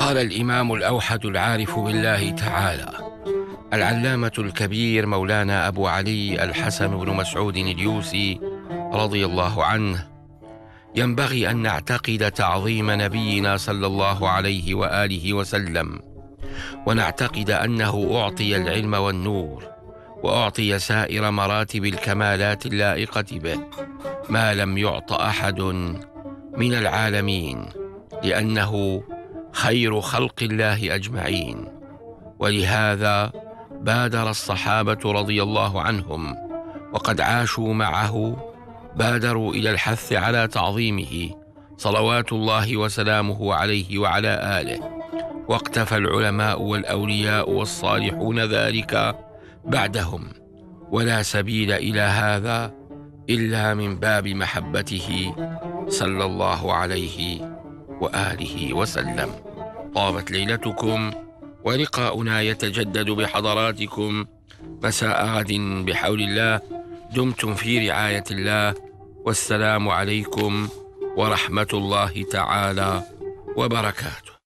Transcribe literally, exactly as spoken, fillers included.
قال الإمام الأوحد العارف بالله تعالى العلامة الكبير مولانا أبو علي الحسن بن مسعود اليوسي رضي الله عنه: ينبغي أن نعتقد تعظيم نبينا صلى الله عليه وآله وسلم، ونعتقد أنه أعطي العلم والنور، وأعطي سائر مراتب الكمالات اللائقة به، ما لم يعط أحد من العالمين، لأنه خير خلق الله أجمعين. ولهذا بادر الصحابة رضي الله عنهم وقد عاشوا معه، بادروا إلى الحث على تعظيمه صلوات الله وسلامه عليه وعلى آله، واقتفى العلماء والأولياء والصالحون ذلك بعدهم، ولا سبيل إلى هذا إلا من باب محبته صلى الله عليه وآله وسلم. طابت ليلتكم، ولقاؤنا يتجدد بحضراتكم مساء غد بحول الله. دمتم في رعاية الله، والسلام عليكم ورحمة الله تعالى وبركاته.